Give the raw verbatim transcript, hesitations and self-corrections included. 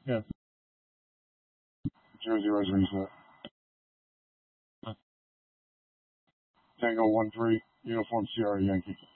Yes. Jersey residence set. Tango one three, Uniform Sierra Yankee.